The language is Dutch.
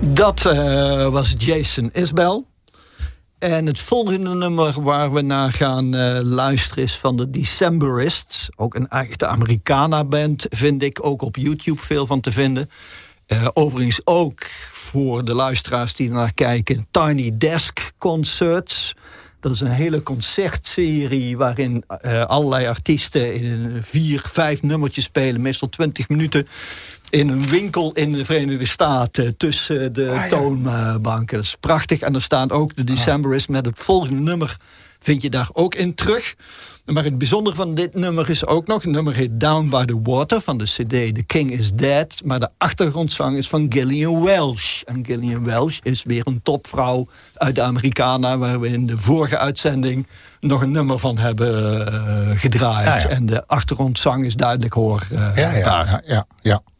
Dat was Jason Isbell. En het volgende nummer waar we naar gaan luisteren is van de Decemberists. Ook een echte Americana-band, vind ik. Ook op YouTube veel van te vinden. Overigens ook voor de luisteraars die naar kijken, Tiny Desk Concerts. Dat is een hele concertserie waarin allerlei artiesten in 4-5 nummertjes spelen. Meestal 20 minuten. In een winkel in de Verenigde Staten tussen de toonbanken. Dat is prachtig. En er staan ook de Decemberists met het volgende nummer. Vind je daar ook in terug. Maar het bijzondere van dit nummer is ook nog. Het nummer heet Down by the Water van de cd The King is Dead. Maar de achtergrondzang is van Gillian Welch. En Gillian Welch is weer een topvrouw uit de Americana, waar we in de vorige uitzending nog een nummer van hebben gedraaid. Ja. En de achtergrondzang is duidelijk hoor. Ja.